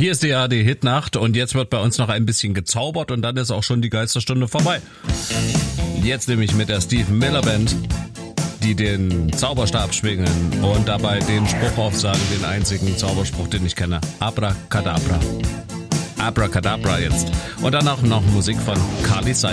Hier ist die ARD Hitnacht und jetzt wird bei uns noch ein bisschen gezaubert und dann ist auch schon die Geisterstunde vorbei. Jetzt nämlich mit der Stephen Miller Band, die den Zauberstab schwingen und dabei den Spruch aufsagen, den einzigen Zauberspruch, den ich kenne. Abracadabra. Abracadabra jetzt. Und danach noch Musik von Carly Simon.